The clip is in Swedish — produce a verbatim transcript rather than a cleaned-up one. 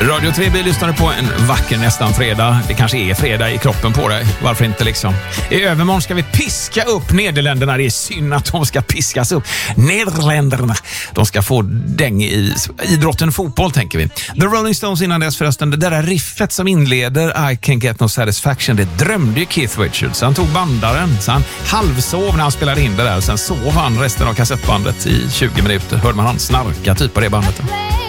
Radio tre B lyssnade på en vacker nästan fredag. Det kanske är fredag i kroppen på dig. Varför inte liksom? I övermorgon ska vi piska upp Nederländerna. Det är synd att de ska piskas upp. Nederländerna, de ska få däng i idrotten fotboll, tänker vi. The Rolling Stones innan dess förresten. Det där riffet som inleder I Can't Get No Satisfaction, det drömde ju Keith Richards. Han tog bandaren, så han halvsov när han spelade in det där. Och sen sov han resten av kassettbandet i tjugo minuter. Hörde man han snarka typ på det bandet.